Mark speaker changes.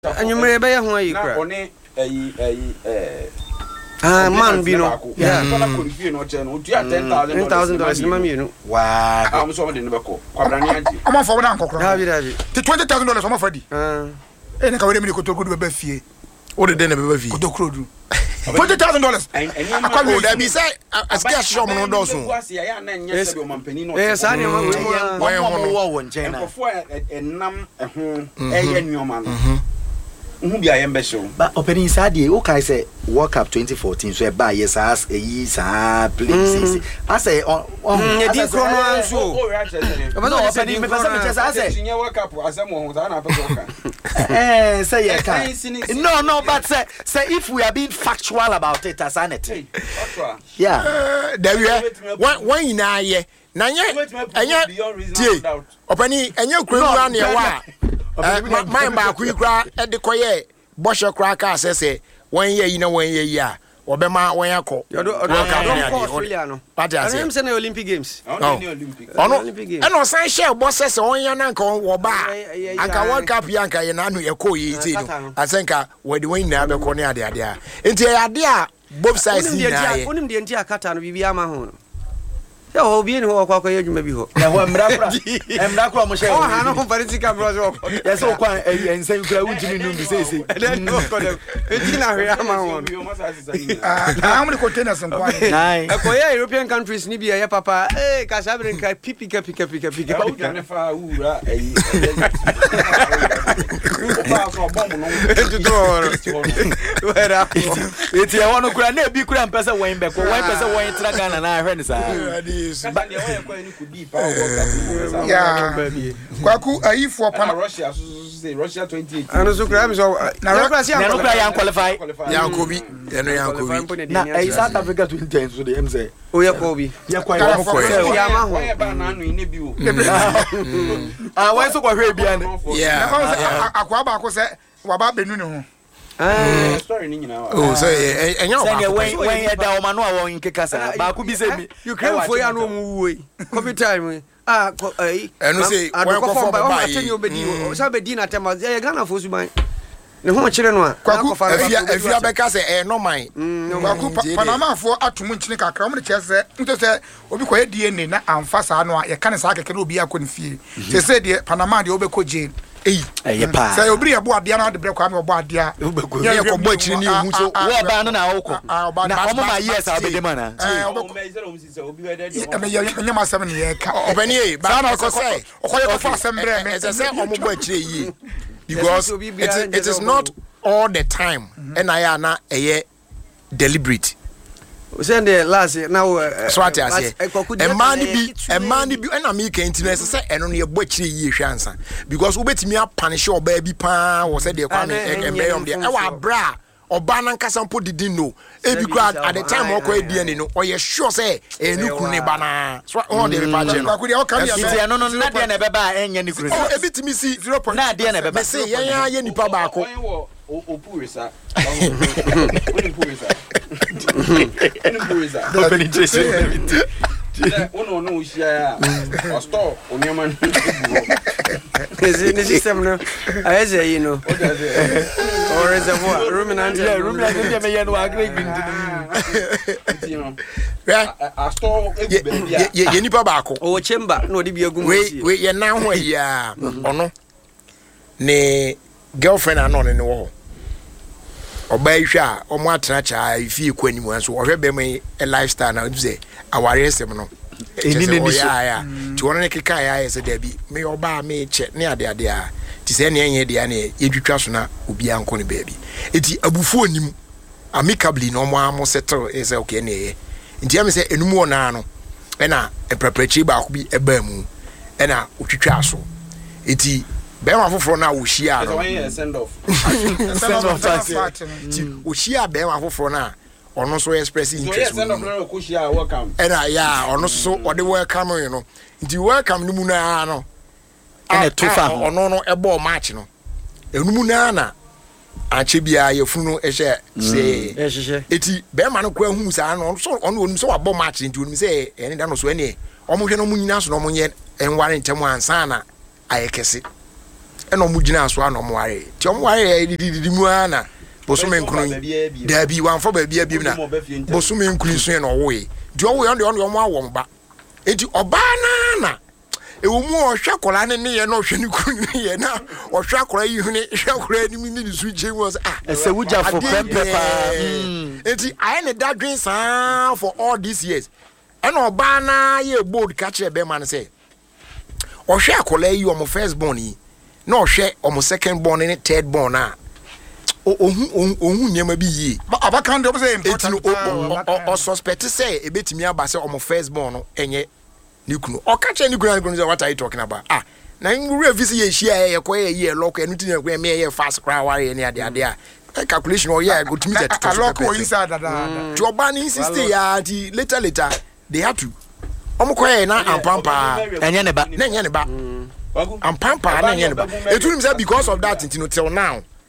Speaker 1: Anyumre be ho ayi kra.
Speaker 2: Na one
Speaker 1: man bi no.
Speaker 2: Yeah. Kola qualify no che no. Utua $10,000
Speaker 1: ma mienu.
Speaker 3: Wow.
Speaker 2: Am so de no be ko. Kwabrani agi.
Speaker 4: Am for na nkokro.
Speaker 1: Dabi.
Speaker 4: Ti $20,000 am for di. Na ka we mi kotokro be fie.
Speaker 3: O de na be fie.
Speaker 4: Kotokro du. $20,000.
Speaker 3: Akwa da bi say aska shop no do so.
Speaker 1: Yes, I know
Speaker 3: we wo nchen na.
Speaker 2: Nkofo enam ho eye nneoma no. Who be I am special?
Speaker 5: But opening Saturday, okay, say World Cup 2014. So buy yes, as a years, please. I say on
Speaker 1: the chrono so.
Speaker 5: No, opening me person I say.
Speaker 2: Senior World Cup as a mo na person.
Speaker 5: Say yes. No, but say if we are being factual about it, as an it. Yeah.
Speaker 3: There we are. When na ye. Na ye. Opening enye kura na ye wa. My back we cry at the coye, Bosha cracker says, 1 year, you know, 1 year, yeah, or Bema, when I call.
Speaker 1: But I'm saying Olympic Games.
Speaker 3: Olympic Games. And no sign share bosses on your uncle or bar. I can walk up Yanka and I know your co eating. I think we're doing now the corner there. Into the idea, both sides.
Speaker 1: Only the entire Catan will be Amahon. Yo, be in who are you maybe ho.
Speaker 5: Mrakra mo share.
Speaker 1: Oh, I know political brother.
Speaker 5: Yes, so quite and say we would you say.
Speaker 1: Then no for them.
Speaker 4: How many containers and quite?
Speaker 1: Nine. European countries Nibia papa. Hey, Casabrin kai pipi.
Speaker 5: It's a one who na be kura mpesa wen be ko wen pesa wen tra Ghana na ahwe ni sa.
Speaker 4: Yeah. Kwaku ayifo pana
Speaker 2: Russia 28.
Speaker 1: And so crime so
Speaker 5: na Russia yan qualify.
Speaker 3: Yankobi.
Speaker 5: Na South Africa 2010 so the say.
Speaker 1: O ya Kobi.
Speaker 5: Ya kwa ya
Speaker 2: Ba na anu ine bi o.
Speaker 5: Why so kwa hwe bia ne.
Speaker 3: Yeah.
Speaker 4: Akwa ba ko se wa ba benu ne ho.
Speaker 2: Story ni nyina.
Speaker 3: Oh, so enyo ba.
Speaker 5: When you da o manu a won nkeka sa. Ba ku bi se mi.
Speaker 1: You came for ya no mu wuoi. Covid time.
Speaker 3: Enu say when go for ba yi.
Speaker 1: So be di na tema. Ya Ghana for suban. Ne ho kire no a.
Speaker 3: Afia beka say no man.
Speaker 4: Kwaku Panama for atumu nchine kakra mo de chese nto se obi koye DNA na amfa sa no a ye kan sa keke na obi akọ nfie. Se de Panama de obekọ jail.
Speaker 5: Pa.
Speaker 4: Say obri ebo ade na de bre kwa me obo ade a.
Speaker 3: Ye ko bo chiri ni hu so
Speaker 5: wo ba no na woko. Na omo ma yes a obede mana.
Speaker 4: Me ma asem ne ye ka.
Speaker 3: Obani e ba na ko say.
Speaker 4: Okoye ko fa asem bre me.
Speaker 3: Say omo bo chiri yi. Because it is not all the time. And I am not deliberate.
Speaker 1: Send the last now.
Speaker 3: So what I say, a man be, and I make interest. Say, and only a butchery ye shansa because we bet me up punish your baby pa or said the economy and be on the our bra or banan casampo didn't know. If you cried at the time or quite DNA, or you sure say, a new bana. So on the repatriation.
Speaker 5: No, not the never buy any.
Speaker 3: A bit to me see 0.9 never say, yeah, any pabako.
Speaker 2: Opurisa. Uno no share. Pastor, onyaman.
Speaker 1: The system no. I say you know. Or reservoir, ruminant, me no agree
Speaker 2: you know. Pastor,
Speaker 3: ye nipa bako.
Speaker 1: O chamber no di bi agum.
Speaker 3: We ye now where ya. Ono. Ne girlfriend anon ne wo. Oba ihwa omo atracha ifie kwani mu so ohwe be me a lifestyle na say aware esem no enini ni so ya ti wona ne keka ya se da bi me oba me che ne ade a ti se ne enye de na edwitwa so na obi anko ne ba bi eti abufu onim amicably no mo am settle is okay ne ye nti am se enum wona no e na e prepare ba ko bi e ba mu e na otwitwa so eti Bema foforo na wo hia no.
Speaker 2: Send off.
Speaker 3: Wo hia bema foforo na ono so express interest.
Speaker 2: Send off na ko hia welcome.
Speaker 3: Era ya ono so ode welcome you know. Nti welcome ni mu na no.
Speaker 5: Ene tofa
Speaker 3: ono no ebo match no. Enu na na ache bia ye funu ehye se. Eti bema no kwa hu sa no so ono so wabo match nti onu se ene da no so ene. Omo hwe no mu nyina so no mo nye enware ntem ansa na ayekese. ɛna ɔmo gyina so ana ɔmo ware ti ɔmo ware didi mu ana bosome nkunu dabi wanfa baabi abi na bosome nkunu so na ɔwoe di ɔwoe ɔmo awɔ mba enti ɔbaa na ewo mu ɔhwɛ kola ne ye na ɔhwɛ ne kunu ne ye na ɔhwɛ kola yi hune hwɛ kola ni mi ni su gye mu
Speaker 5: ɛsɛ wugya for pempe pa
Speaker 3: enti I ne that dream for all these years ɛna ɔbaa na ye bold catch be man say ɔhwɛ kola yi ɔmo first born yi na ɔhwɛ ɔmo second born ne third born na ohun nyema bi yi
Speaker 4: abakan de say important
Speaker 3: o suspect say ebetimi aba say ɔmo first born no enye nikunu o catch nikunu say what are you talking about na ngure visi ye hia ye koye ye lock enu tin ekwe me ye fast cry ware ne ade a calculation or yeah go to me that
Speaker 4: to lock o inside that
Speaker 3: to oba ni insist ya di later they had to omo koye na ampampa
Speaker 5: enye ne ba
Speaker 3: ampampa na enye ne ba etunim say because of that till now